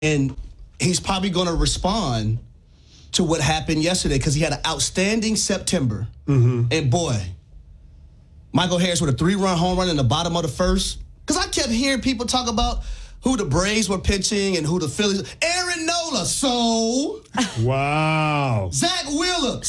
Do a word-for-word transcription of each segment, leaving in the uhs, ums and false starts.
And he's probably going to respond to what happened yesterday because he had an outstanding September. Mm-hmm. And boy, Michael Harris with a three-run home run in the bottom of the first. Because I kept hearing people talk about who the Braves were pitching and who the Phillies. Aaron Nola, so. Wow. Zach Wheeler,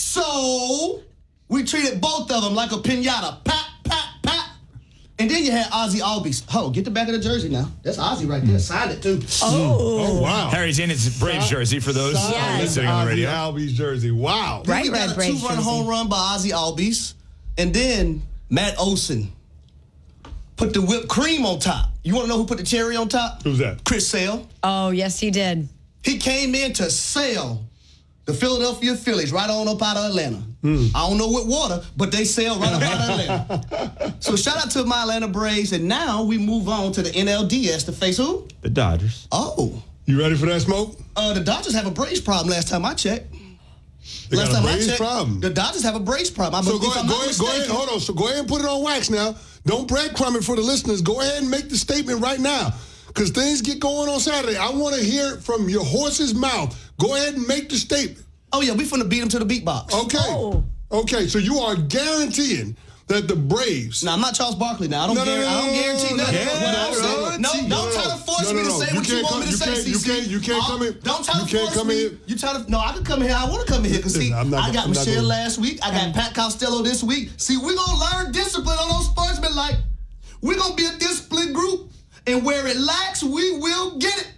so. We treated both of them like a piñata. Pop, pop, pop. And then you had Ozzie Albies. Oh, get the back of the jersey now. That's Ozzie right there. Signed it, too. Oh. Oh, wow. Harry's in his Braves jersey for those Yes. listening on the radio. Ozzie Albies jersey. Wow. Then Right, we got right, a Braves two-run jersey. home run by Ozzie Albies. And then Matt Olson put the whipped cream on top. You want to know who put the cherry on top? Who's that? Chris Sale. Oh, yes, he did. He came in to sail the Philadelphia Phillies right on up out of Atlanta. Mm. I don't know what water, but they sailed right up out of Atlanta. So shout out to my Atlanta Braves. And now we move on to the N L D S to face who? The Dodgers. Oh. You ready for that smoke? Uh, the Dodgers have a Braves problem last time I checked. They last got a time Braves I checked, problem. the Dodgers have a Braves problem. I So believe, go if ahead, I'm go not ahead, go ahead, mistaken- hold on. So go ahead and put it on wax now. Don't breadcrumb it for the listeners. Go ahead and make the statement right now. Because things get going on Saturday. I want to hear it from your horse's mouth. Go ahead and make the statement. Oh, yeah, we finna beat them to the beatbox. Okay. Oh. Okay, so you are guaranteeing that the Braves. Now, I'm not Charles Barkley now. I don't, No, no, guarantee, no, I don't no, guarantee no, nothing. no, What no, I'm saying- no, no, no, don't no, try to force no, me no, to no. say You what you can't want me to come- say, you can't- you C C. can't- you can't Uh, come in- Don't try you to can't force come me. in- You try to, no, I can come in here. I want to come in here because, see, Listen, I'm not I gonna- got I'm not Michelle gonna- last week. I got Pat Costello this week. See, we're going to learn discipline on those sportsmen. Like, we're going to be a disciplined group. And where it lacks, we will get it.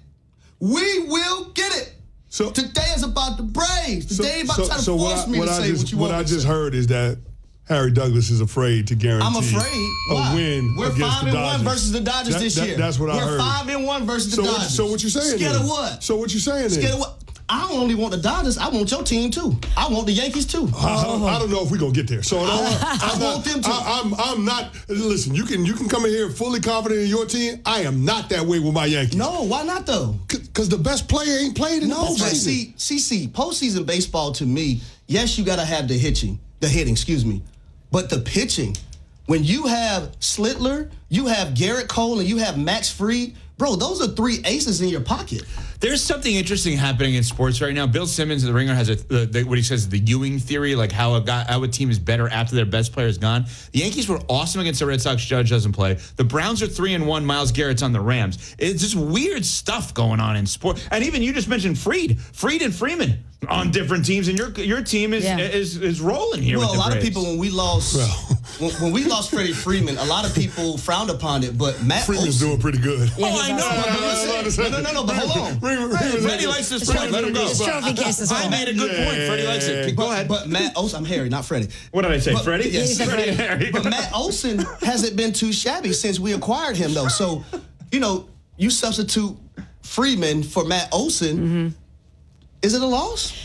We will get it. So Today is about the Braves. so, Today about so, trying to so force what I, me what to I say just, what you what want I me to just say. heard is that Harry Douglas is afraid to guarantee I'm afraid. a Why? win We're against five the and Dodgers. one versus the Dodgers That- this that- year. That's what I We're heard. five and one versus the So what, Dodgers. so what you saying? Scared then? of what? So what you saying? Scared then? of what? I don't only want the Dodgers. I want your team too. I want the Yankees too. I, I don't know if we're gonna get there. So no, I I'm not, want them to. I, I'm I'm not. Listen, you can you can come in here fully confident in your team. I am not that way with my Yankees. No, why not though? Because the best player ain't played in No, the but postseason. see, C C, postseason baseball to me, yes, you got to have the hitching, the hitting, excuse me, but the pitching. When you have Slitler, you have Garrett Cole, and you have Max Fried, bro, those are three aces in your pocket. There's something interesting happening in sports right now. Bill Simmons of The Ringer has a uh, the, what he says is the Ewing theory, like how a guy, how a team is better after their best player is gone. The Yankees were awesome against the Red Sox. Judge doesn't play. The Browns are three and one. Myles Garrett's on the Rams. It's just weird stuff going on in sport. And even you just mentioned Fried, Fried and Freeman on different teams, and your your team is Yeah. is is rolling here. Well, with a the lot Braves. of people, when we lost, Well. when, when we lost Freddie Freeman, a lot of people frowned upon it. But Matt Freeman's Olson, doing pretty good. Yeah, Oh, he I does. know. But listen, no, no, no, no, but hold on. Freeman- Hey, Freeman's- Freddie likes this sport. Let him go. His trophy case is I full. made a good Yeah. point. Freddie likes it. Go ahead. But Matt Olson, I'm Harry, not Freddie. What did I say? But- Freddie? yes, said Freddie. Freddie. Harry. But Matt Olson hasn't been too shabby since we acquired him, though. So, you know, you substitute Freeman for Matt Olson. Mm-hmm. Is it a loss?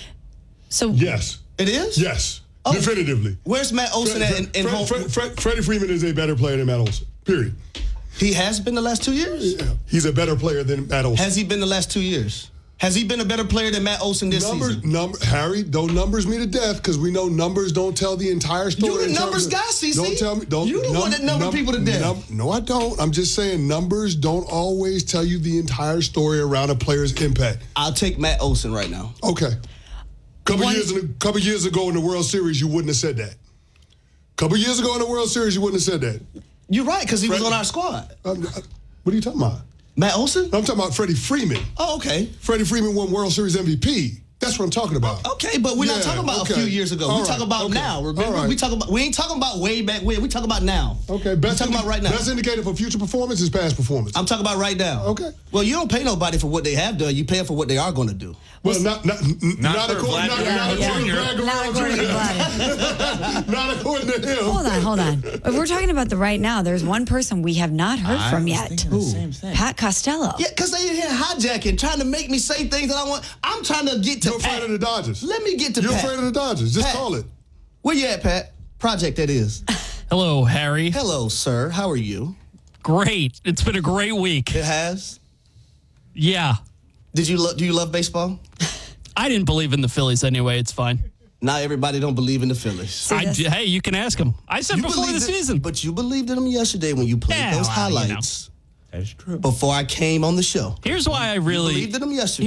So Yes. It is? Yes. Oh. Definitively. Where's Matt Olson at in, in Fred- home? Fred- Fred- Freddie Freeman is a better player than Matt Olson. Period. He has been the last two years? Yeah. He's a better player than Matt Olson. Has he been the last two years? Has he been a better player than Matt Olson this Numbers, season? number, Harry, don't numbers me to death because we know numbers don't tell the entire story. You the in terms numbers of- guy, C C. Don't tell me. Don't, You the one that number people to death. num- no, I don't. I'm just saying numbers don't always tell you the entire story around a player's impact. I'll take Matt Olson right now. Okay. Couple One- years, couple years ago in the World Series, you wouldn't have said that. Couple years ago in the World Series, you wouldn't have said that. You're right, because he was Fred- on our squad. Um, uh, what are you talking about? Matt Olson? I'm talking about Freddie Freeman. Oh, okay. Freddie Freeman won World Series M V P. That's what I'm talking about. Okay, but we're not Yeah, talking about okay. a few years ago. All We're right, talking about okay. now. Remember, All right. we talking about we ain't talking about way back when. We talking about now. Okay, We're best talking indi- about right now. Best indicator for future performance is past performance. I'm talking about right now. Okay. Well, you don't pay nobody for what they have done. You pay them for what they are going to do. well, not not not, not for according, Vlad not, Guerrero not according to Junior Vlad Not Guerrero according to Junior Vlad. Not according to him. Hold on, hold on. If we're talking about the right now, there's one person we have not heard I from was yet. thinking the same thing. Pat Costello. Yeah, because they in here hijacking, trying to make me say things that I want. I'm trying to get to You're afraid Pat. of the Dodgers. Let me get to You're Pat. afraid of the Dodgers. Just Pat. call it. Where you at, Pat? Project that is. Hello, Harry. Hello, sir. How are you? Great. It's been a great week. It has. Yeah. Did you lo- do you love baseball? I didn't believe in the Phillies anyway. It's fine. Not everybody don't believe in the Phillies. See I, this? hey, you can ask them. I said You before the believed it- season. But you believed in them yesterday when you played Yeah, those well, you know. highlights That's true. before I came on the show. Here's why I really Believed in them yesterday.